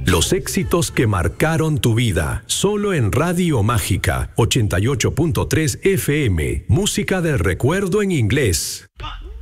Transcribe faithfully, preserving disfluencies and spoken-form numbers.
Los éxitos que marcaron tu vida, solo en Radio Mágica, ochenta y ocho punto tres F M, música del recuerdo en inglés.